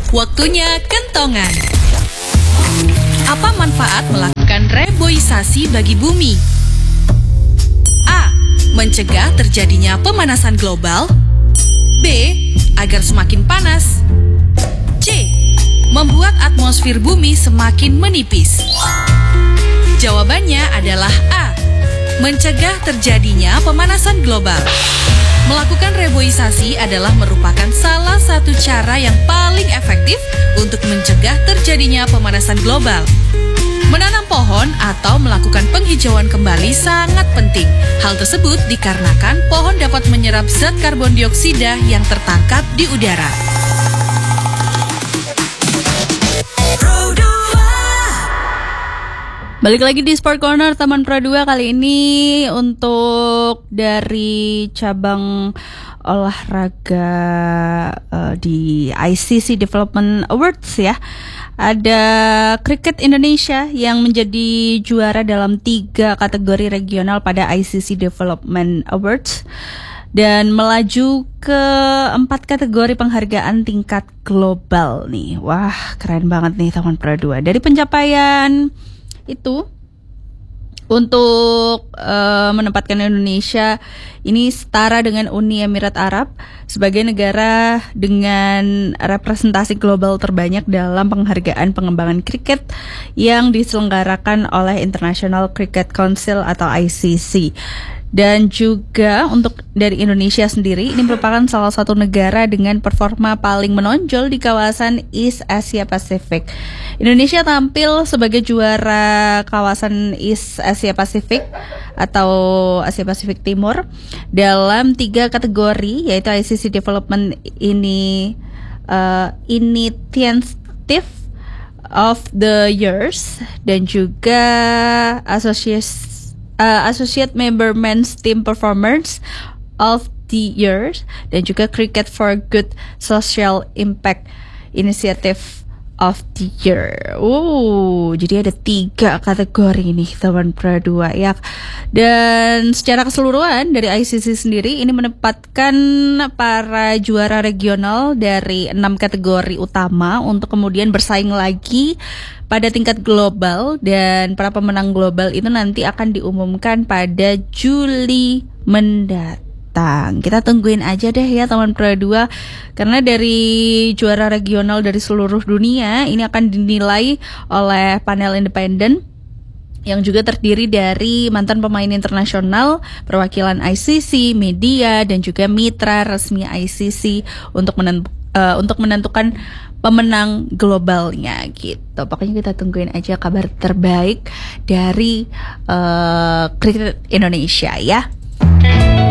Waktunya kentongan. Apa manfaat melakukan reboisasi bagi bumi? A. Mencegah terjadinya pemanasan global. B. Agar semakin panas. C. Membuat atmosfer bumi semakin menipis. Jawabannya adalah A. Mencegah terjadinya pemanasan global. Melakukan reboisasi adalah merupakan salah satu cara yang paling efektif untuk mencegah terjadinya pemanasan global. Menanam pohon atau melakukan penghijauan kembali sangat penting. Hal tersebut dikarenakan pohon dapat menyerap zat karbon dioksida yang tertangkap di udara. Balik lagi di Sport Corner Taman Pro 2 kali ini untuk dari cabang olahraga di ICC Development Awards ya. Ada Kriket Indonesia yang menjadi juara dalam 3 kategori regional pada ICC Development Awards dan melaju ke 4 kategori penghargaan tingkat global nih. Wah, keren banget nih Taman Pro 2. Dari pencapaian itu untuk menempatkan Indonesia ini setara dengan Uni Emirat Arab sebagai negara dengan representasi global terbanyak dalam penghargaan pengembangan kriket yang diselenggarakan oleh International Cricket Council atau ICC. Dan juga untuk dari Indonesia sendiri, ini merupakan salah satu negara dengan performa paling menonjol di kawasan East Asia Pacific. Indonesia tampil sebagai juara kawasan East Asia Pacific atau Asia Pasifik Timur dalam 3 kategori, yaitu ICC Development Initiative of the Years dan juga Associate Member Men's Team Performance of the Year dan juga Cricket for Good Social Impact Initiative of the Year. Jadi ada 3 kategori nih Taman Pro 2 ya. Dan secara keseluruhan dari ICC sendiri ini menempatkan para juara regional dari 6 kategori utama untuk kemudian bersaing lagi pada tingkat global, dan para pemenang global itu nanti akan diumumkan pada Juli mendatang. Kita tungguin aja deh ya Taman Pro 2, karena dari juara regional dari seluruh dunia ini akan dinilai oleh panel independen yang juga terdiri dari mantan pemain internasional, perwakilan ICC, media, dan juga mitra resmi ICC untuk menentukan pemenang globalnya gitu. Pokoknya kita tungguin aja kabar terbaik dari kriket Indonesia ya.